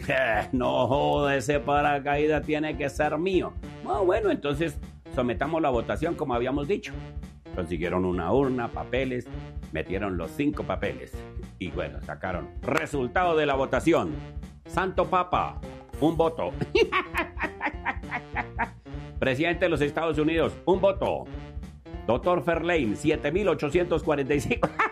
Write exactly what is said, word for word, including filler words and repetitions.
No joda, ese paracaídas tiene que ser mío. Ah, bueno, entonces sometamos la votación como habíamos dicho. Consiguieron una urna, papeles, metieron los cinco papeles. Y bueno, sacaron resultado de la votación. Santo Papa, un voto. Presidente de los Estados Unidos, un voto. Doctor Ferlain, siete mil ochocientos cuarenta y cinco.